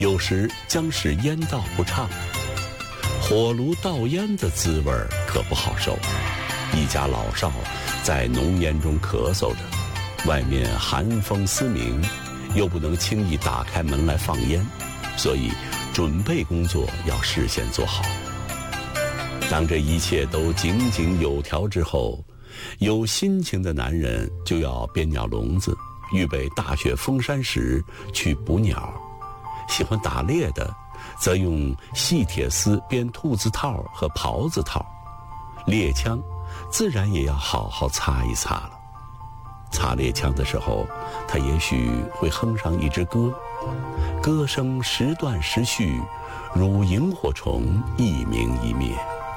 有时将使烟道不畅。火炉倒烟的滋味可不好受，一家老少在浓烟中咳嗽着，外面寒风嘶鸣，又不能轻易打开门来放烟，所以准备工作要事先做好。当这一切都井井有条之后，有心情的男人就要编鸟笼子，预备大雪封山时去捕鸟。喜欢打猎的则用细铁丝编兔子套和狍子套，猎枪自然也要好好擦一擦了。擦猎枪的时候，他也许会哼上一支歌，歌声时断时续，如萤火虫一明一灭。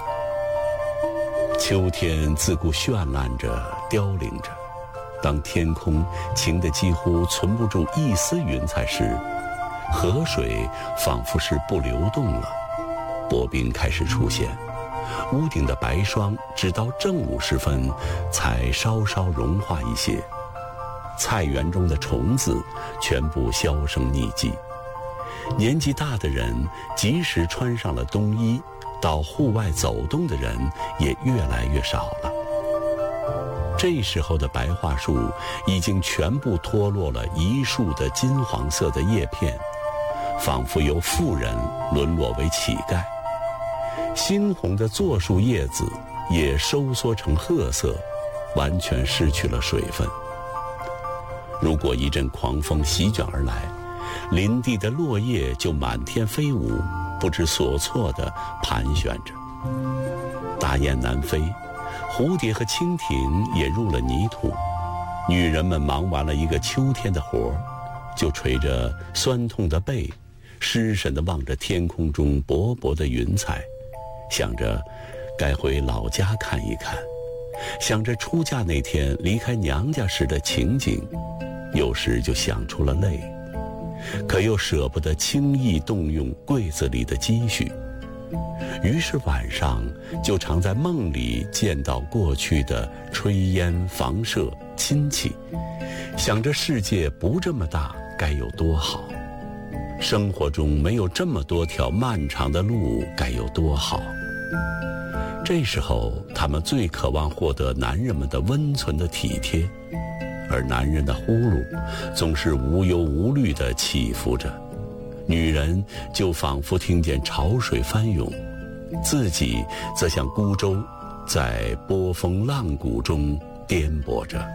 秋天自顾绚烂着，凋零着。当天空晴得几乎存不住一丝云彩时，河水仿佛是不流动了，薄冰开始出现，屋顶的白霜直到正午时分才稍稍融化一些。菜园中的虫子全部销声匿迹。年纪大的人即使穿上了冬衣，到户外走动的人也越来越少了。这时候的白桦树已经全部脱落了一束的金黄色的叶片，仿佛由妇人沦落为乞丐。猩红的柞树叶子也收缩成褐色，完全失去了水分。如果一阵狂风席卷而来，林地的落叶就满天飞舞，不知所措地盘旋着。大雁南飞，蝴蝶和蜻蜓也入了泥土。女人们忙完了一个秋天的活，就垂着酸痛的背，失神地望着天空中薄薄的云彩，想着该回老家看一看，想着出嫁那天离开娘家时的情景，有时就想出了泪，可又舍不得轻易动用柜子里的积蓄。于是晚上就常在梦里见到过去的炊烟房舍亲戚，想着世界不这么大该有多好，生活中没有这么多条漫长的路该有多好。这时候他们最渴望获得男人们的温存的体贴，而男人的呼噜总是无忧无虑地起伏着，女人就仿佛听见潮水翻涌，自己则像孤舟在波峰浪谷中颠簸着。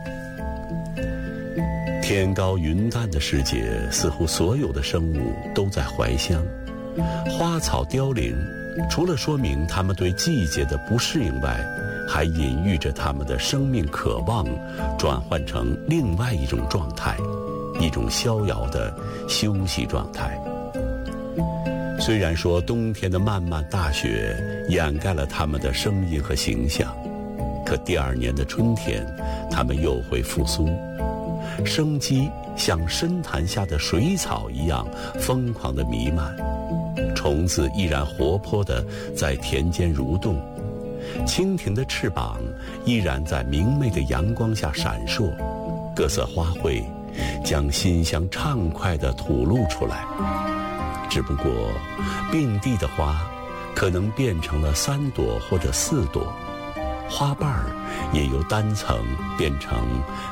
天高云淡的世界，似乎所有的生物都在怀乡，花草凋零，除了说明它们对季节的不适应外，还隐喻着他们的生命渴望转换成另外一种状态，一种逍遥的休息状态。虽然说冬天的漫漫大雪掩盖了他们的声音和形象，可第二年的春天，他们又会复苏，生机像深潭下的水草一样疯狂地弥漫，虫子依然活泼地在田间蠕动，蜻蜓的翅膀依然在明媚的阳光下闪烁，各色花卉将馨香畅快地吐露出来。只不过并蒂的花可能变成了3朵或者4朵，花瓣儿也由单层变成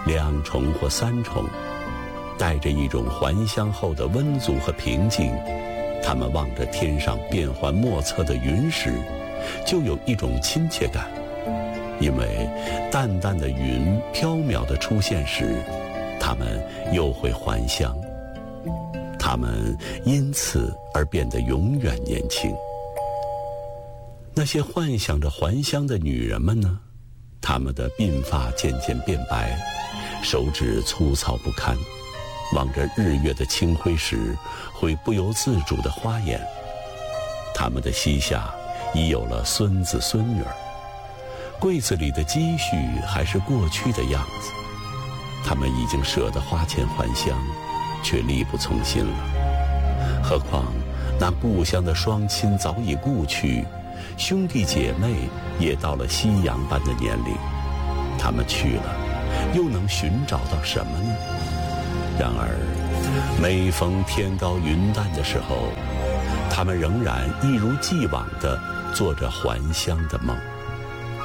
2重或3重，带着一种还乡后的温足和平静。他们望着天上变幻莫测的云时，就有一种亲切感，因为淡淡的云飘渺地出现时，他们又会还乡，他们因此而变得永远年轻。那些幻想着还乡的女人们呢？她们的鬓发渐渐变白，手指粗糙不堪，望着日月的清辉时，会不由自主地花眼。她们的膝下已有了孙子孙女儿，柜子里的积蓄还是过去的样子。他们已经舍得花钱还乡，却力不从心了。何况那故乡的双亲早已故去，兄弟姐妹也到了夕阳般的年龄，他们去了，又能寻找到什么呢？然而每逢天高云淡的时候，他们仍然一如既往地做着还乡的梦。